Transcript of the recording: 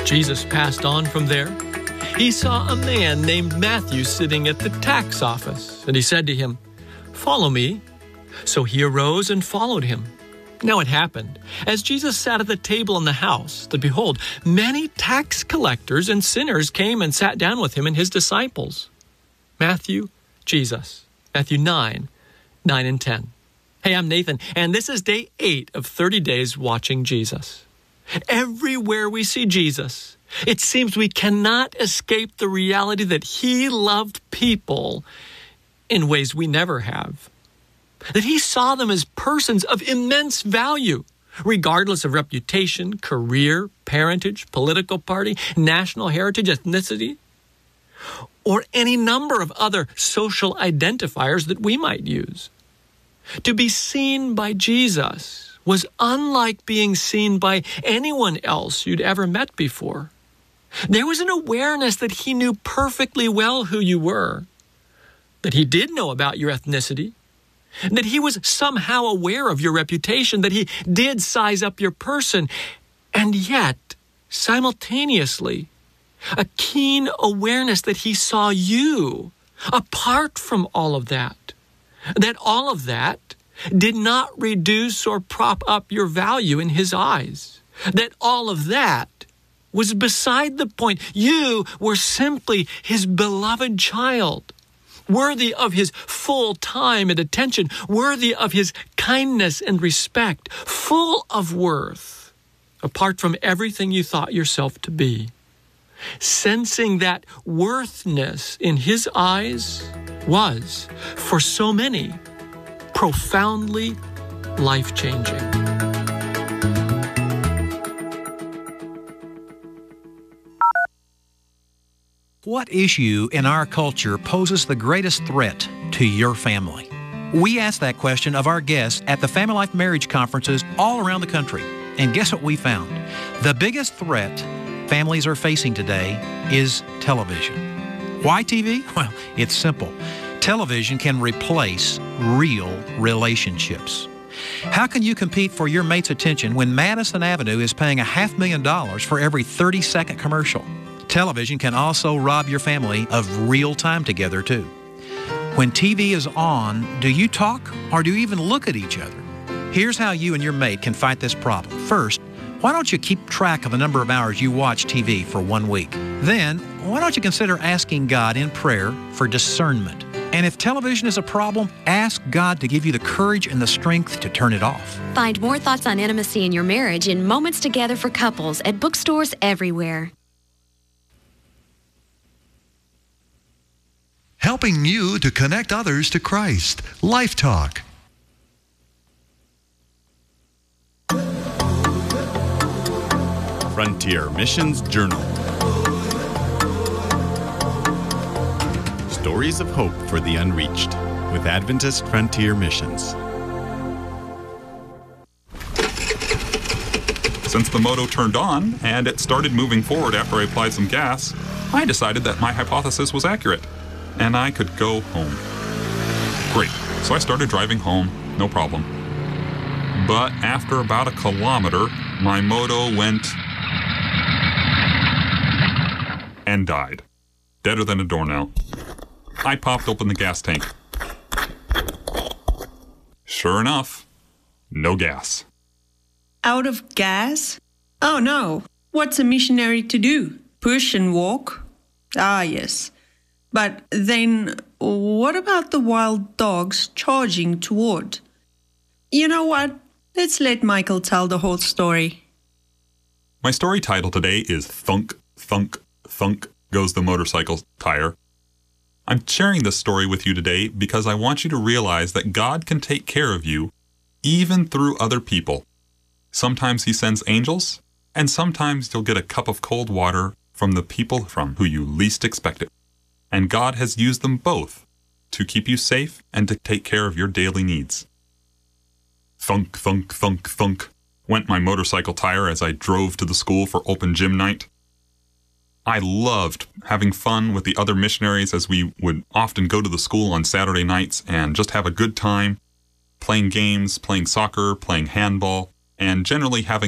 Jesus passed on from there. He saw a man named Matthew sitting at the tax office, and he said to him, "Follow me." So he arose and followed him. Now it happened, as Jesus sat at the table in the house, that behold, many tax collectors and sinners came and sat down with him and his disciples. Jesus. Matthew 9 and 10. Hey, I'm Nathan, and this is day 8 of 30 days watching Jesus. Everywhere we see Jesus, it seems we cannot escape the reality that he loved people in ways we never have. That he saw them as persons of immense value, regardless of reputation, career, parentage, political party, national heritage, ethnicity, or any number of other social identifiers that we might use. To be seen by Jesus was unlike being seen by anyone else you'd ever met before. There was an awareness that he knew perfectly well who you were, that he did know about your ethnicity, that he was somehow aware of your reputation, that he did size up your person, and yet, simultaneously, a keen awareness that he saw you apart from all of that all of that did not reduce or prop up your value in his eyes, that all of that was beside the point. You were simply his beloved child, worthy of his full time and attention, worthy of his kindness and respect, full of worth, apart from everything you thought yourself to be. Sensing that worthness in his eyes was, for so many, profoundly life-changing. What issue in our culture poses the greatest threat to your family? We asked that question of our guests at the Family Life Marriage Conferences all around the country. And guess what we found? The biggest threat families are facing today is television. Why TV? Well, it's simple. Television can replace real relationships. How can you compete for your mate's attention when Madison Avenue is paying $500,000 for every 30-second commercial? Television can also rob your family of real time together, too. When TV is on, do you talk or do you even look at each other? Here's how you and your mate can fight this problem. First, why don't you keep track of the number of hours you watch TV for 1 week? Then, why don't you consider asking God in prayer for discernment? And if television is a problem, ask God to give you the courage and the strength to turn it off. Find more thoughts on intimacy in your marriage in Moments Together for Couples at bookstores everywhere. Helping you to connect others to Christ. Life Talk. Frontier Missions Journal. Stories of hope for the unreached with Adventist Frontier Missions. Since the moto turned on and it started moving forward after I applied some gas, I decided that my hypothesis was accurate and I could go home. Great. So I started driving home, no problem. But after about 1 kilometer, my moto went and died. Deader than a doornail. I popped open the gas tank. Sure enough, no gas. Out of gas? Oh no. What's a missionary to do? Push and walk? Ah, yes. But then, what about the wild dogs charging toward? You know what? Let's let Michael tell the whole story. My story title today is Thunk, Thunk, Thunk Goes the Motorcycle Tire. I'm sharing this story with you today because I want you to realize that God can take care of you even through other people. Sometimes he sends angels, and sometimes you'll get a cup of cold water from the people from who you least expect it. And God has used them both to keep you safe and to take care of your daily needs. Thunk, thunk, thunk, thunk went my motorcycle tire as I drove to the school for open gym night. I loved having fun with the other missionaries as we would often go to the school on Saturday nights and just have a good time, playing games, playing soccer, playing handball, and generally having